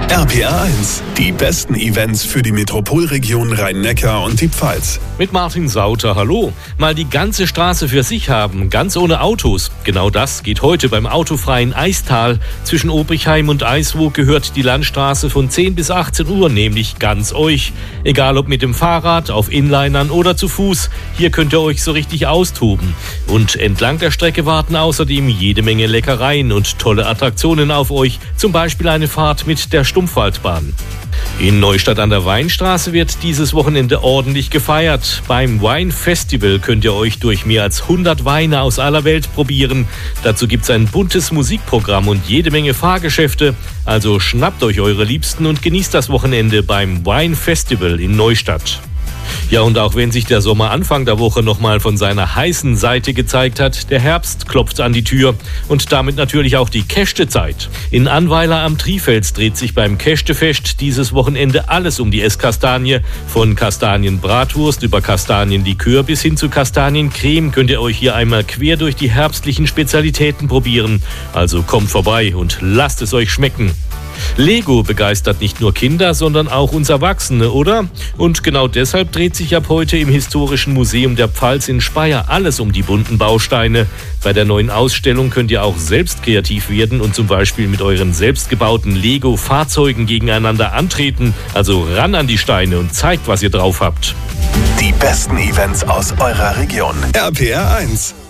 RPR 1, die besten Events für die Metropolregion Rhein-Neckar und die Pfalz. Mit Martin Sauter, hallo. Mal die ganze Straße für sich haben, ganz ohne Autos. Genau das geht heute beim autofreien Eistal. Zwischen Obrichheim und Eiswoog gehört die Landstraße von 10 bis 18 Uhr, nämlich ganz euch. Egal ob mit dem Fahrrad, auf Inlinern oder zu Fuß, hier könnt ihr euch so richtig austoben. Und entlang der Strecke warten außerdem jede Menge Leckereien und tolle Attraktionen auf euch. Zum Beispiel eine Fahrt mit der Stumpfwaldbahn. In Neustadt an der Weinstraße wird dieses Wochenende ordentlich gefeiert. Beim Wine Festival könnt ihr euch durch mehr als 100 Weine aus aller Welt probieren. Dazu gibt's ein buntes Musikprogramm und jede Menge Fahrgeschäfte. Also schnappt euch eure Liebsten und genießt das Wochenende beim Wine Festival in Neustadt. Ja, und auch wenn sich der Sommer Anfang der Woche nochmal von seiner heißen Seite gezeigt hat, der Herbst klopft an die Tür und damit natürlich auch die Kästezeit. In Annweiler am Trifels dreht sich beim Kästefest dieses Wochenende alles um die Esskastanie. Von Kastanienbratwurst über Kastanienlikör bis hin zu Kastaniencreme könnt ihr euch hier einmal quer durch die herbstlichen Spezialitäten probieren. Also kommt vorbei und lasst es euch schmecken. Lego begeistert nicht nur Kinder, sondern auch uns Erwachsene, oder? Und genau deshalb dreht sich ab heute im Historischen Museum der Pfalz in Speyer alles um die bunten Bausteine. Bei der neuen Ausstellung könnt ihr auch selbst kreativ werden und zum Beispiel mit euren selbstgebauten Lego-Fahrzeugen gegeneinander antreten. Also ran an die Steine und zeigt, was ihr drauf habt. Die besten Events aus eurer Region. RPR 1.